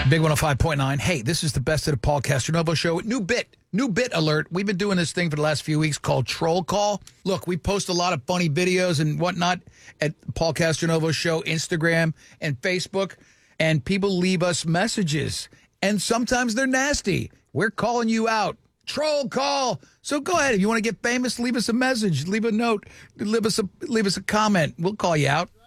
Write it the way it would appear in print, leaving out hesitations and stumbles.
Big 105.9. Hey, this is the best of the Paul Castronovo Show. New bit alert. We've been doing this thing for the last few weeks called Troll Call. Look, we post a lot of funny videos and whatnot at Paul Castronovo Show, Instagram and Facebook, and people leave us messages, and sometimes they're nasty. We're calling you out. Troll Call. So go ahead. If you want to get famous, leave us a message, leave a note, leave us a comment. We'll call you out.